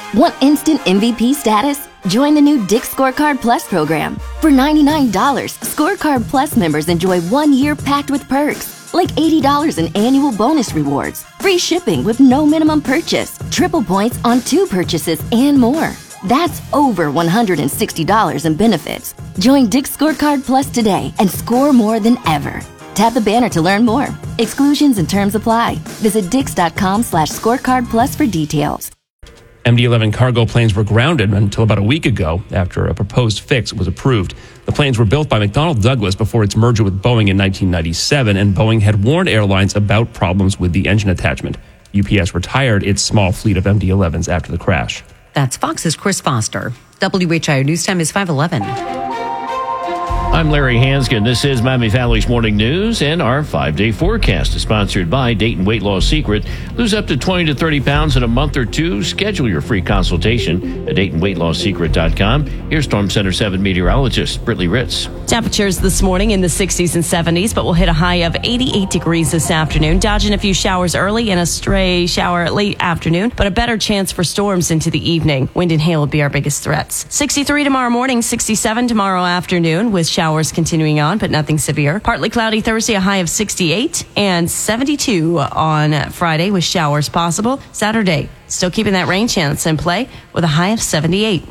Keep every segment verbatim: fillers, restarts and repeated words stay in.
Want instant M V P status? Join the new Dick's Scorecard Plus program. For ninety-nine dollars, Scorecard Plus members enjoy one year packed with perks, like eighty dollars in annual bonus rewards, free shipping with no minimum purchase, triple points on two purchases, and more. That's over one hundred sixty dollars in benefits. Join Dick's Scorecard Plus today and score more than ever. Tap the banner to learn more. Exclusions and terms apply. Visit dix.com slash scorecard plus for details. M D eleven cargo planes were grounded until about a week ago after a proposed fix was approved. The planes were built by McDonnell Douglas before its merger with Boeing in nineteen ninety-seven, and Boeing had warned airlines about problems with the engine attachment. U P S retired its small fleet of M D elevens after the crash. That's Fox's Chris Foster. W H I O News Time is five eleven. I'm Larry Hanskin. This is Miami Valley's Morning News, and our five-day forecast is sponsored by Dayton Weight Loss Secret. Lose up to twenty to thirty pounds in a month or two. Schedule your free consultation at Dayton Weight Loss Secret dot com. Here's Storm Center seven meteorologist Brittany Ritz. Temperatures this morning in the sixties and seventies, but we'll hit a high of eighty-eight degrees this afternoon. Dodging a few showers early and a stray shower late afternoon, but a better chance for storms into the evening. Wind and hail will be our biggest threats. sixty-three tomorrow morning, sixty-seven tomorrow afternoon with showers continuing on, but nothing severe. Partly cloudy Thursday, a high of sixty-eight, and seventy-two on Friday with showers possible. Saturday, still keeping that rain chance in play with a high of seventy-eight.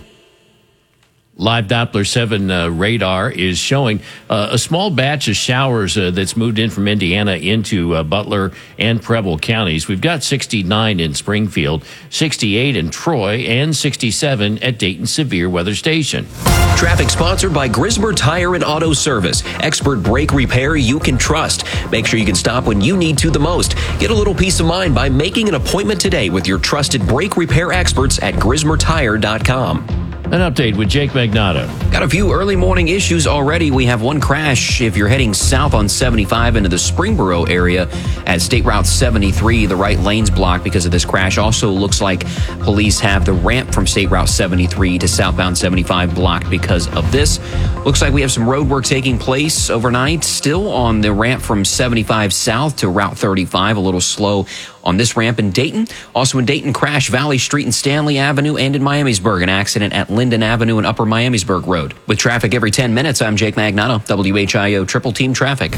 Live Doppler seven uh, radar is showing uh, a small batch of showers uh, that's moved in from Indiana into uh, Butler and Preble counties. We've got sixty-nine in Springfield, sixty-eight in Troy, and sixty-seven at Dayton Severe Weather Station. Traffic sponsored by Grismer Tire and Auto Service. Expert brake repair you can trust. Make sure you can stop when you need to the most. Get a little peace of mind by making an appointment today with your trusted brake repair experts at Grismer Tire dot com. An update with Jake Magnato. Got a few early morning issues already. We have one crash if you're heading south on seventy-five into the Springboro area at State Route seventy-three. The right lane's blocked because of this crash. Also looks like police have the ramp from State Route seventy-three to southbound seventy-five blocked because of this. Looks like we have some road work taking place overnight. Still on the ramp from seventy-five south to Route thirty-five. A little slow on this ramp in Dayton. Also in Dayton, crash Valley Street and Stanley Avenue, and in Miamisburg, an accident at Linden Avenue and Upper Miamisburg Road. With traffic every ten minutes, I'm Jake Magnato, W H I O Triple Team Traffic.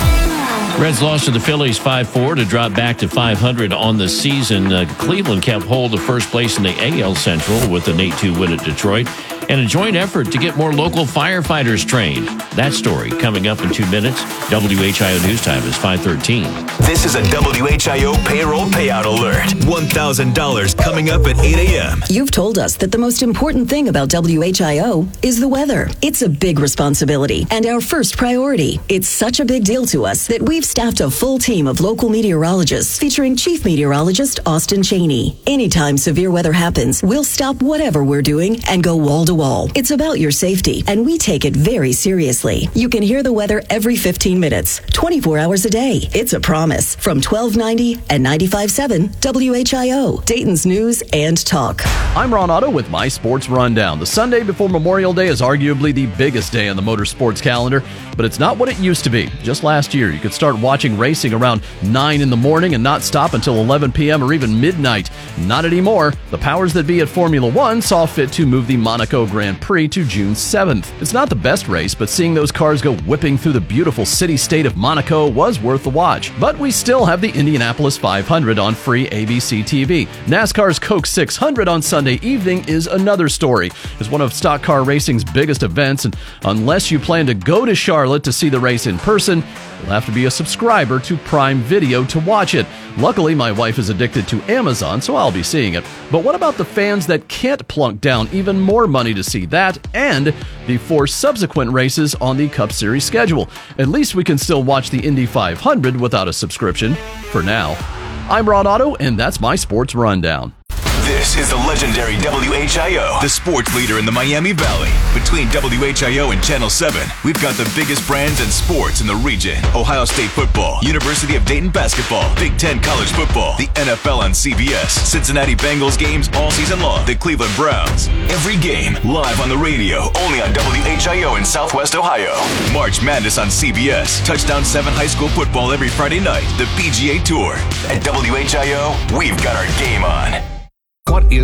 Reds lost to the Phillies five four to drop back to five hundred on the season. Uh, Cleveland kept hold of first place in the A L Central with an eight two win at Detroit, and a joint effort to get more local firefighters trained. That story coming up in two minutes. W H I O News Time is five thirteen. This is a W H I O payroll payout alert. one thousand dollars coming up at eight a.m. You've told us that the most important thing about W H I O is the weather. It's a big responsibility and our first priority. It's such a big deal to us that we've staffed a full team of local meteorologists featuring Chief Meteorologist Austin Cheney. Anytime severe weather happens, we'll stop whatever we're doing and go wall to wall. It's about your safety, and we take it very seriously. You can hear the weather every fifteen minutes, twenty-four hours a day. It's a promise. From twelve ninety and ninety-five point seven W H I O, Dayton's News and Talk. I'm Ron Otto with my Sports Rundown. The Sunday before Memorial Day is arguably the biggest day on the motorsports calendar, but it's not what it used to be. Just last year, you could start watching racing around nine in the morning and not stop until eleven p.m. or even midnight. Not anymore. The powers that be at Formula One saw fit to move the Monaco Grand Prix to June seventh. It's not the best race, but seeing those cars go whipping through the beautiful city-state of Monaco was worth the watch. But we still have the Indianapolis five hundred on free A B C T V. NASCAR's Coke six hundred on Sunday evening is another story. It's one of stock car racing's biggest events, and unless you plan to go to Charlotte to see the race in person, you'll have to be a subscriber to Prime Video to watch it. Luckily, my wife is addicted to Amazon, so I'll be seeing it. But what about the fans that can't plunk down even more money to see that and the four subsequent races on the Cup Series schedule? At least we can still watch the Indy five hundred without a subscription, for now. I'm Ron Otto, and that's my Sports Rundown. This is the legendary W H I O, the sports leader in the Miami Valley. Between W H I O and Channel seven, we've got the biggest brands and sports in the region. Ohio State football, University of Dayton basketball, Big Ten college football, the N F L on C B S, Cincinnati Bengals games all season long, the Cleveland Browns. Every game live on the radio, only on W H I O in Southwest Ohio. March Madness on C B S, Touchdown seven high school football every Friday night, the P G A Tour. At W H I O, we've got our game on. What is